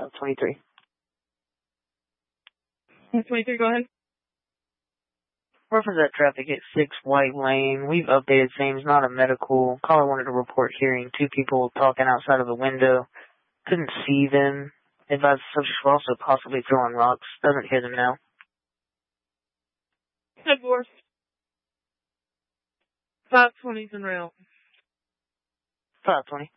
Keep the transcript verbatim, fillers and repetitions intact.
five twenty-three. five twenty-three, go ahead. Reference that traffic at six White Lane. We've updated things, not a medical. Caller wanted to report hearing two people talking outside of the window. Couldn't see them. Advised the subjects were also possibly throwing rocks. Doesn't hear them now. ten four. five twenty's en route. five twenty.